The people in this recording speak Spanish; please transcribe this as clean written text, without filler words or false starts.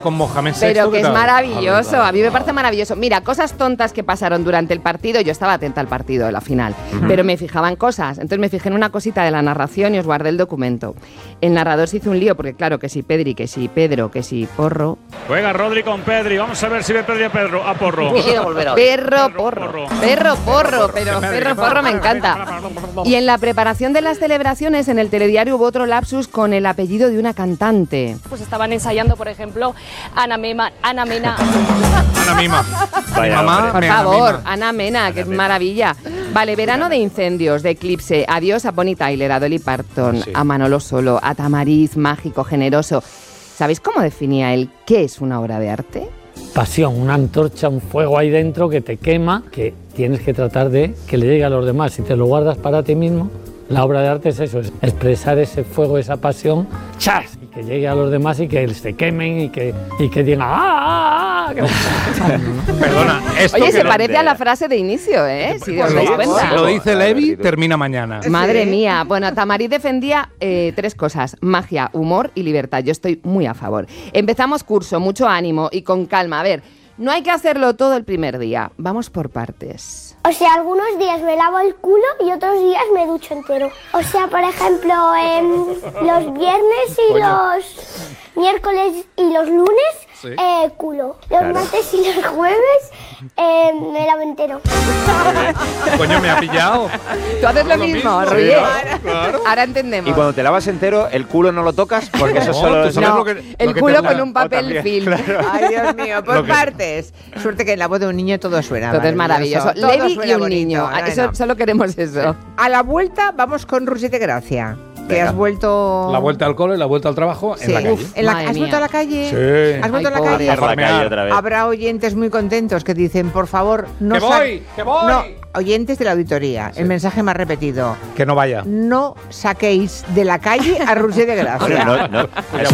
Con Mohamed VI. Pero que es tal? maravilloso, a mí me parece maravilloso. Mira, cosas tontas que pasaron durante el partido, yo estaba atenta al partido de la final, pero me fijaba en cosas, entonces me fijé en una cosita de la narración y os guardé el documento. El narrador se hizo un lío, porque claro, que si Pedri, que si Pedro, que si Porro. Juega Rodri con Pedri, vamos a ver si ve Pedri a Porro. Perro Porro, pero Perro Porro me encanta. Y en la preparación de las celebraciones, en el telediario hubo otro lapsus con el apellido de una cantante. Pues estaban ensayando, por ejemplo, Ana Mena. Ana Mima. Vaya, Mi mamá, Por me favor, Mima. Ana Mena, que es maravilla. Vale, verano de incendios, de eclipse. Adiós a Bonnie Tyler, a Dolly Parton, Sí. a Manolo Solo, a Tamariz, mágico, generoso. ¿Sabéis cómo definía él qué es una obra de arte? Pasión, una antorcha, un fuego ahí dentro que te quema, que tienes que tratar de que le llegue a los demás. Si te lo guardas para ti mismo, la obra de arte es eso, es expresar ese fuego, esa pasión, ¡chas! Y que llegue a los demás y que se quemen y que digan ¡ah! Perdona, esto Oye, que se lo- parece a la frase de inicio, ¿eh? Si os dais cuenta. lo dice Levi, termina mañana. Madre mía. Bueno, Tamariz defendía 3 cosas: magia, humor y libertad. Yo estoy muy a favor. Empezamos curso, mucho ánimo y con calma. A ver, no hay que hacerlo todo el primer día. Vamos por partes. O sea, algunos días me lavo el culo y otros días me ducho entero. O sea, por ejemplo, los viernes y los miércoles y los lunes, culo. Los martes y los jueves, me lavo entero. Coño, me ha pillado. Tú haces lo mismo, Roger. Claro. Ahora entendemos. Y cuando te lavas entero, el culo no lo tocas porque eso No, solo tú es... sabes No, lo que el te culo gusta. con un papel también, film. Ay, Dios mío, por Lo que- partes. Suerte que en la voz de un niño todo suena. Todo es maravilloso. Todo Levi y suena un bonito. niño. No, Eso, no. solo queremos eso. A la vuelta vamos con Roger de Gracia. Que Venga. has vuelto... La vuelta al cole, la vuelta al trabajo Sí. en la calle. Madre Madre ¿Has vuelto mía. a la calle? Sí. ¿Has vuelto Ay, a la pobre. calle? Por la calle otra vez. Habrá oyentes muy contentos que dicen, por favor, no ¡Que voy! ¡Que voy! No, oyentes de la auditoría, el mensaje más repetido. Que no vaya. No saquéis de la calle a Roger de Gracia. No,